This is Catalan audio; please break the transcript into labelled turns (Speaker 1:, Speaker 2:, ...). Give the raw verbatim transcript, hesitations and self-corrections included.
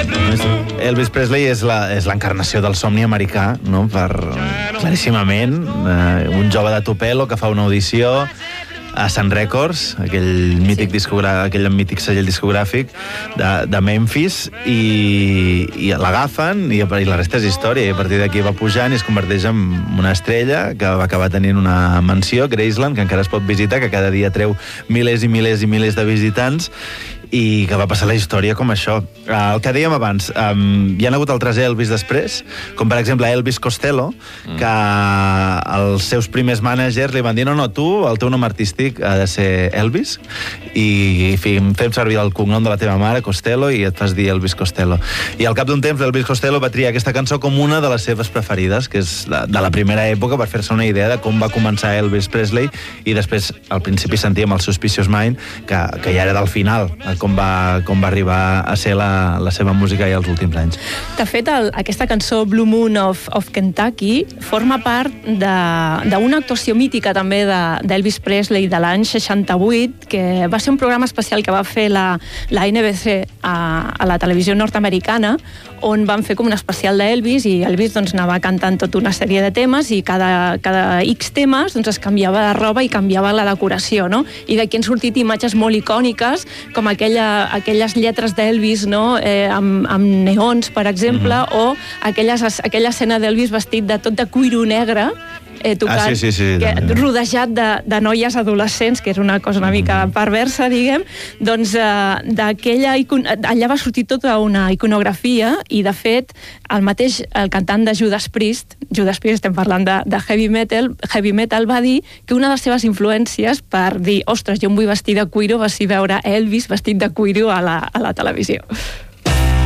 Speaker 1: Elvis Presley és la, és l'encarnació del somni americà, no? Per, claríssimament, eh, un jove de Tupelo que fa una audició a Sun Records, aquell mític, discogra... aquell mític segell discogràfic de, de Memphis, i, i l'agafen, i, i la resta és història, i a partir d'aquí va pujant i es converteix en una estrella que va acabar tenint una mansió, Graceland, que encara es pot visitar, que cada dia treu milers i milers i milers de visitants, i que va passar la història com això. El que dèiem abans, um, hi ha hagut altres Elvis després, com per exemple Elvis Costello, mm. que els seus primers mànagers li van dir no, no, tu, el teu nom artístic ha de ser Elvis, i fem servir el cognom de la teva mare, Costello, i et fas dir Elvis Costello. I al cap d'un temps Elvis Costello va triar aquesta cançó com una de les seves preferides, que és de, de la primera època, per fer-se una idea de com va començar Elvis Presley, i després al principi sentíem el Suspicious Mind, que, que ja era del final, com va, com va arribar a ser la, la seva música ja els últims anys.
Speaker 2: De fet, el, aquesta cançó Blue Moon of, of Kentucky forma part d'una actuació mítica també d'Elvis Presley de l'any seixanta-vuit, que va ser un programa especial que va fer la, la N B C a, a la televisió nord-americana, on van fer com un especial d'Elvis, i Elvis doncs, anava cantant tota una sèrie de temes, i cada, cada X temes doncs, es canviava de roba i canviava la decoració, no? I d'aquí han sortit imatges molt icòniques, com aquella, aquelles lletres d'Elvis, no? eh, amb, amb neons, per exemple, mm-hmm. o aquelles, aquella escena d'Elvis vestit de tot de cuiro negre, eh, tocant,
Speaker 1: ah, sí, sí, sí,
Speaker 2: que, rodejat de, de noies adolescents, que és una cosa una mica perversa, diguem, doncs eh, d'aquella icon... allà va sortir tota una iconografia, i de fet el mateix el cantant de Judas Priest, Judas Priest estem parlant de, de heavy metal, heavy metal va dir que una de les seves influències per dir, ostres, jo em vull vestir de cuiro, va ser veure Elvis vestit de cuiro a la, a la televisió.